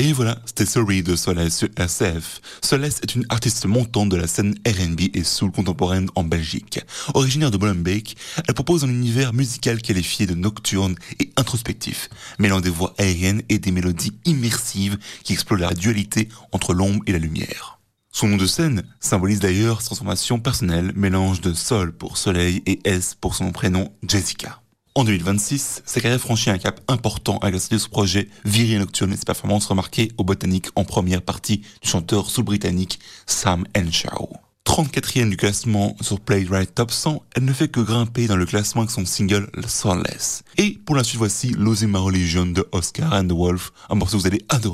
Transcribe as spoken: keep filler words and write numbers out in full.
Et voilà, c'était Sorry de Solèze sur R C F. Solèze est une artiste montante de la scène R and B et soul contemporaine en Belgique. Originaire de Molenbeek, elle propose un univers musical qualifié de nocturne et introspectif, mêlant des voix aériennes et des mélodies immersives qui explorent la dualité entre l'ombre et la lumière. Son nom de scène symbolise d'ailleurs sa transformation personnelle, mélange de Sol pour Soleil et S pour son prénom Jessica. En deux mille vingt-six, sa carrière franchit un cap important avec la sortie de ce projet Viril Nocturne et ses performances remarquées au Botanique en première partie du chanteur soul-britannique Sam Henshaw. trente-quatrième du classement sur Playwright Top cent, elle ne fait que grimper dans le classement avec son single Soulless. Et pour la suite, voici Losing My Religion de Oscar and the Wolf, un morceau que vous allez adorer.